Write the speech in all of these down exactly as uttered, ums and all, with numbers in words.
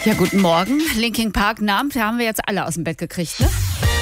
Ja, guten Morgen. Linkin Park Namen haben wir jetzt alle aus dem Bett gekriegt, ne?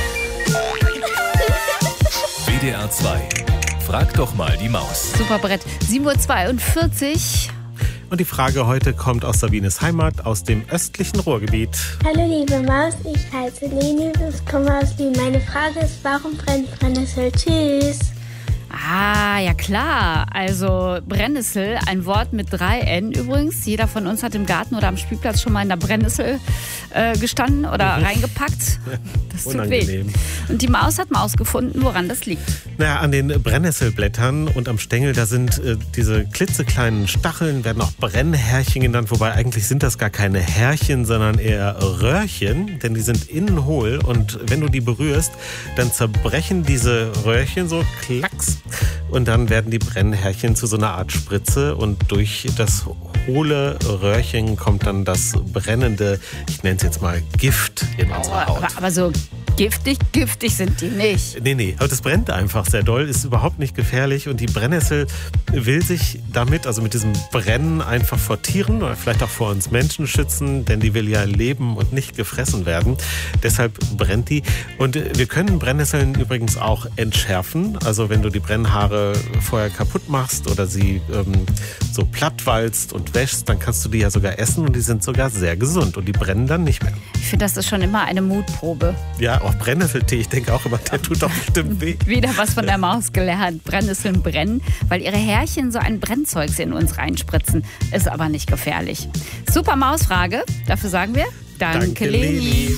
W D R zwei. Frag doch mal die Maus. Super Brett. sieben Uhr zweiundvierzig. Und die Frage heute kommt aus Sabines Heimat, aus dem östlichen Ruhrgebiet. Hallo liebe Maus, ich heiße Leni, ich komme aus Wien. Meine Frage ist, warum brennt Brennnessel? Tschüss. Ah, ja klar. Also Brennnessel, ein Wort mit drei N übrigens. Jeder von uns hat im Garten oder am Spielplatz schon mal in der Brennnessel äh, gestanden oder mhm. reingepackt. Das tut weh. Und die Maus hat mal ausgefunden, woran das liegt. Naja, an den Brennnesselblättern und am Stängel, da sind äh, diese klitzekleinen Stacheln, werden auch Brennhärchen genannt. Wobei eigentlich sind das gar keine Härchen, sondern eher Röhrchen. Denn die sind innen hohl und wenn du die berührst, dann zerbrechen diese Röhrchen so klacks. Und dann werden die Brennhärchen zu so einer Art Spritze und durch das hohle Röhrchen kommt dann das brennende, ich nenne es jetzt mal Gift in unsere Haut. Aber, aber so giftig, giftig sind die nicht. Nee, nee, aber das brennt einfach sehr doll, ist überhaupt nicht gefährlich und die Brennnessel will sich damit, also mit diesem Brennen einfach vor Tieren oder vielleicht auch vor uns Menschen schützen, denn die will ja leben und nicht gefressen werden. Deshalb brennt die und wir können Brennnesseln übrigens auch entschärfen, also wenn du die Brennhaare vorher kaputt machst oder sie ähm, so platt walzt und wäschst, dann kannst du die ja sogar essen und die sind sogar sehr gesund und die brennen dann nicht mehr. Ich finde, das ist schon immer eine Mutprobe. Ja, auch Brennnesseltee, ich denke auch immer, der tut doch bestimmt weh. Wieder was von der Maus gelernt. Brennnesseln brennen, weil ihre Härchen so ein Brennzeug in uns reinspritzen. Ist aber nicht gefährlich. Super Mausfrage, dafür sagen wir Danke, Danke Leni. Leni.